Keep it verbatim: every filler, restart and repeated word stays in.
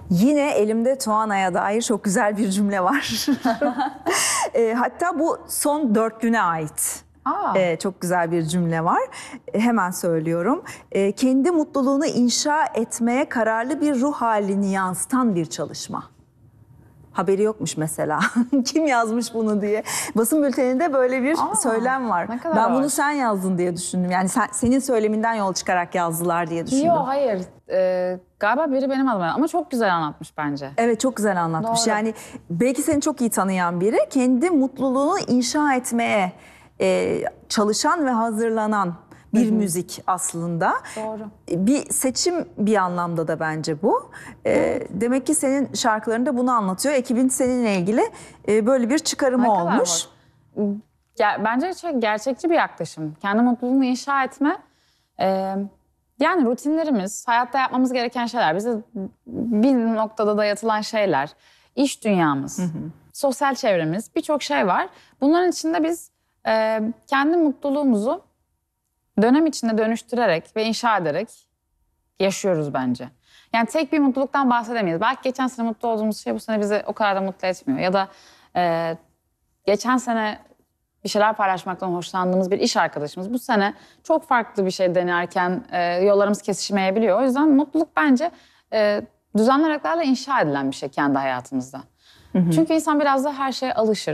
Yine elimde Tuana'ya dair çok güzel bir cümle var. e, hatta bu son dört güne ait. Aa. E, çok güzel bir cümle var. E, hemen söylüyorum. E, kendi mutluluğunu inşa etmeye kararlı bir ruh halini yansıtan bir çalışma. Haberi yokmuş mesela. Kim yazmış bunu diye. Basın bülteninde böyle bir Aa, söylem var. ne kadar Ben bunu hoş. sen yazdın diye düşündüm. Yani sen, senin söyleminden yol çıkarak yazdılar diye düşündüm. Yok hayır. Ee, galiba biri benim adıma ama çok güzel anlatmış bence. Evet, çok güzel anlatmış. Doğru. Yani belki seni çok iyi tanıyan biri kendi mutluluğunu inşa etmeye e, çalışan ve hazırlanan bir müzik aslında. Doğru. Bir seçim bir anlamda da bence bu. E, demek ki senin şarkılarında bunu anlatıyor. Ekibin seninle ilgili e, böyle bir çıkarımı Ne kadar olmuş. hoş. Ger- bence çok gerçekçi bir yaklaşım. Kendi mutluluğunu inşa etme. Ee, yani rutinlerimiz, hayatta yapmamız gereken şeyler, bize bir noktada dayatılan şeyler, iş dünyamız, sosyal çevremiz, birçok şey var. Bunların içinde biz e, kendi mutluluğumuzu dönem içinde dönüştürerek ve inşa ederek yaşıyoruz bence. Yani tek bir mutluluktan bahsedemeyiz. Belki geçen sene mutlu olduğumuz şey bu sene bizi o kadar da mutlu etmiyor. Ya da e, geçen sene bir şeyler paylaşmaktan hoşlandığımız bir iş arkadaşımız bu sene çok farklı bir şey denerken e, yollarımız kesişmeyebiliyor. O yüzden mutluluk bence e, düzenli aralıklarla inşa edilen bir şey kendi hayatımızda. Çünkü insan biraz da her şeye alışır.